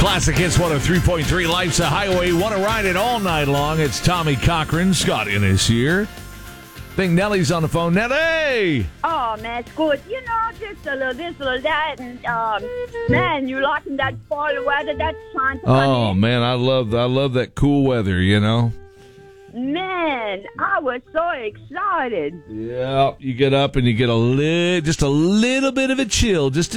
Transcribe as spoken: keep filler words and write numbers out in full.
Classic Hits one oh three point three. Life's a Highway. Want to ride it all night long. It's Tommy Cochran. Scott Innes here. I think Nellie's on the phone. Nellie! Oh, man, it's good. You know, just a little this, a little that. And, um, man, you liking that fall weather that's trying to come Oh, in? man, I love I love that cool weather, you know? Man, I was so excited. Yeah, you get up and you get a li- just a little bit of a chill, just